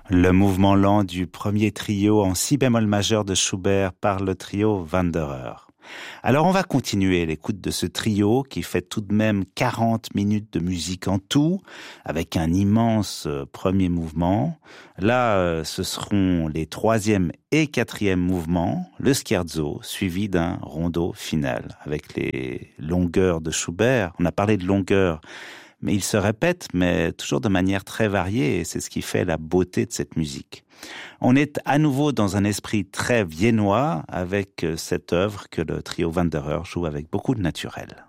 Le mouvement lent du premier trio en si bémol majeur de Schubert par le trio Wanderer. Alors on va continuer l'écoute de ce trio qui fait tout de même 40 minutes de musique en tout, avec un immense premier mouvement. Là, ce seront les troisième et quatrième mouvements, le scherzo, suivi d'un rondo final, avec les longueurs de Schubert. On a parlé de longueur, mais il se répète, mais toujours de manière très variée, et c'est ce qui fait la beauté de cette musique. On est à nouveau dans un esprit très viennois avec cette œuvre que le trio Wanderer joue avec beaucoup de naturel.